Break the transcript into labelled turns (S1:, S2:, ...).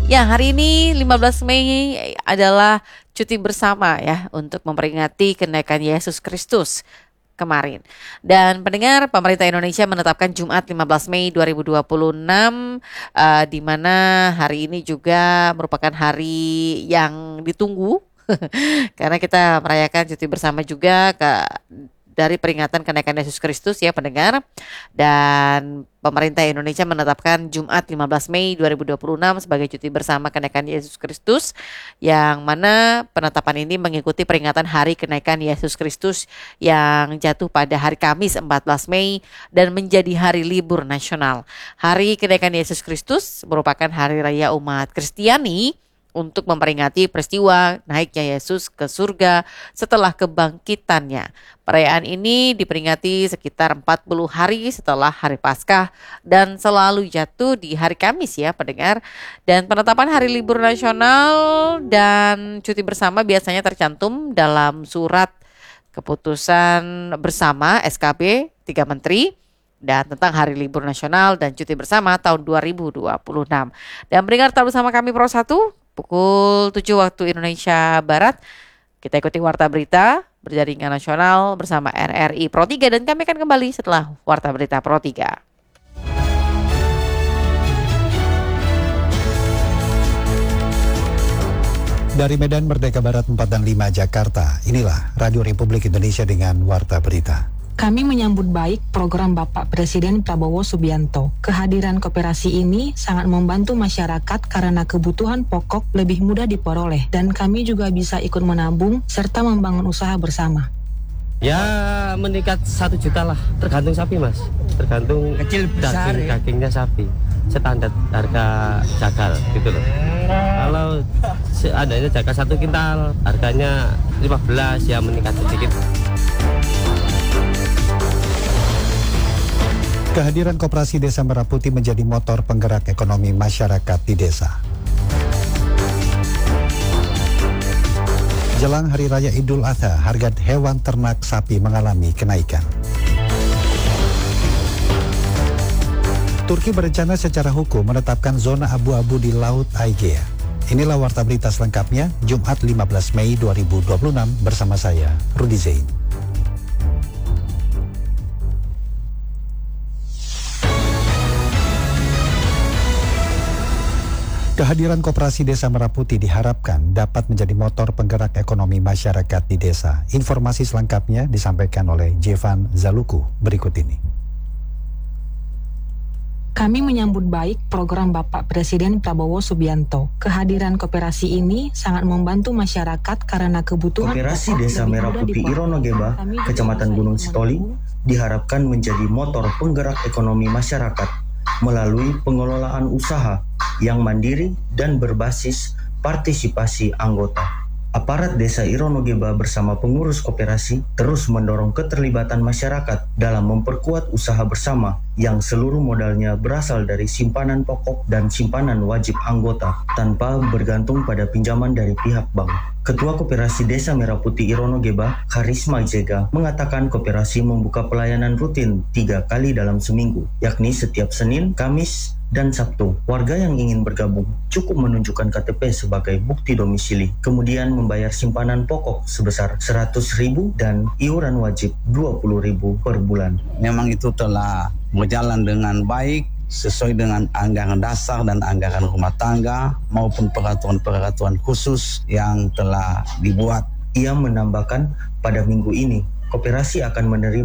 S1: Ya, hari ini 15 Mei adalah cuti bersama ya untuk memperingati kenaikan Yesus Kristus kemarin. Dan pendengar, pemerintah Indonesia menetapkan Jumat 15 Mei 2026 di mana hari ini juga merupakan hari yang ditunggu karena kita merayakan cuti bersama juga dari peringatan kenaikan Yesus Kristus ya pendengar. Dan pemerintah Indonesia menetapkan Jumat 15 Mei 2026 sebagai cuti bersama kenaikan Yesus Kristus, yang mana penetapan ini mengikuti peringatan hari kenaikan Yesus Kristus yang jatuh pada hari Kamis 14 Mei dan menjadi hari libur nasional. Hari kenaikan Yesus Kristus merupakan hari raya umat Kristiani untuk memperingati peristiwa naiknya Yesus ke surga setelah kebangkitannya. Perayaan ini diperingati sekitar 40 hari setelah hari Paskah dan selalu jatuh di hari Kamis ya pendengar. Dan penetapan hari libur nasional dan cuti bersama biasanya tercantum dalam surat keputusan bersama SKB 3 Menteri dan tentang hari libur nasional dan cuti bersama tahun 2026. Dan pendengar tetap bersama kami Pro 1 pukul 7 waktu Indonesia Barat. Kita ikuti Warta Berita berjaringan nasional bersama RRI Pro 3 dan kami akan kembali setelah Warta Berita Pro 3.
S2: Dari Medan Merdeka Barat 4 dan 5 Jakarta, inilah Radio Republik Indonesia dengan Warta Berita.
S3: Kami menyambut baik program Bapak Presiden Prabowo Subianto. Kehadiran koperasi ini sangat membantu masyarakat karena kebutuhan pokok lebih mudah diperoleh dan kami juga bisa ikut menabung serta membangun usaha bersama.
S4: Ya meningkat 1 juta lah, tergantung sapi mas, tergantung
S5: kecil besar
S4: dagingnya sapi, standar harga jagal gitu loh. Kalau adanya jagal 1 kintal harganya 15 ya meningkat sedikit.
S2: Kehadiran Koperasi Desa Merah Putih menjadi motor penggerak ekonomi masyarakat di desa. Jelang Hari Raya Idul Adha, harga hewan ternak sapi mengalami kenaikan. Turki berencana secara hukum menetapkan zona abu-abu di Laut Aegea. Inilah Warta Berita selengkapnya, Jumat 15 Mei 2026 bersama saya, Rudi Zain. Kehadiran Koperasi Desa Merah Putih diharapkan dapat menjadi motor penggerak ekonomi masyarakat di desa. Informasi selengkapnya disampaikan oleh Jevan Zaluku berikut ini.
S3: Kami menyambut baik program Bapak Presiden Prabowo Subianto. Kehadiran koperasi ini sangat membantu masyarakat karena kebutuhan
S5: Koperasi Desa Merah Putih Ironogeba, Kecamatan Gunung Sitoli, diharapkan menjadi motor penggerak ekonomi masyarakat melalui pengelolaan usaha yang mandiri dan berbasis partisipasi anggota. Aparat Desa Ironogeba bersama pengurus koperasi terus mendorong keterlibatan masyarakat dalam memperkuat usaha bersama yang seluruh modalnya berasal dari simpanan pokok dan simpanan wajib anggota tanpa bergantung pada pinjaman dari pihak bank. Ketua Koperasi Desa Merah Putih Ironogeba, Karisma Jega, mengatakan koperasi membuka pelayanan rutin 3 kali dalam seminggu, yakni setiap Senin, Kamis, dan Sabtu. Warga yang ingin bergabung cukup menunjukkan KTP sebagai bukti domisili, kemudian membayar simpanan pokok sebesar 100.000 dan iuran wajib 20.000 per bulan.
S6: Memang itu telah berjalan dengan baik sesuai dengan anggaran dasar dan anggaran rumah tangga maupun peraturan-peraturan khusus yang telah dibuat.
S5: Ia menambahkan pada minggu ini koperasi akan menerima